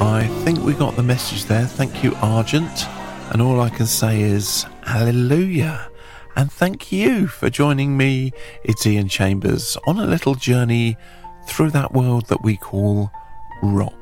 I think we got the message there. Thank you, Argent. And all I can say is hallelujah. And thank you for joining me, it's Ian Chambers, on a little journey through that world that we call rock.